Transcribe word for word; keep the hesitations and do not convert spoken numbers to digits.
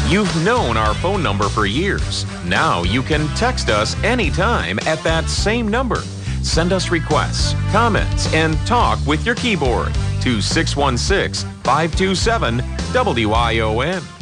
You've known our phone number for years. Now you can text us anytime at that same number. Send us requests, comments, and talk with your keyboard to six one six, five two seven, W I O N.